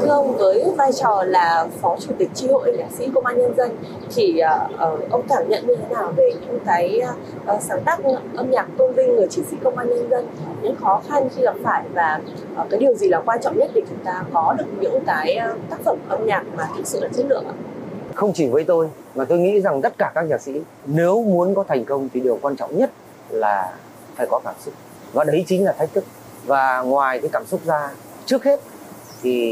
thưa ông, với vai trò là Phó Chủ tịch Chi hội Nhạc sĩ Công an Nhân dân thì ông cảm nhận như thế nào về những cái sáng tác âm nhạc tôn vinh người chiến sĩ Công an Nhân dân, những khó khăn khi gặp phải và cái điều gì là quan trọng nhất để chúng ta có được những cái tác phẩm âm nhạc mà thực sự là chất lượng ạ? Không chỉ với tôi mà tôi nghĩ rằng tất cả các nhạc sĩ nếu muốn có thành công thì điều quan trọng nhất là phải có cảm xúc, và đấy chính là thách thức. Và ngoài cái cảm xúc ra, trước hết thì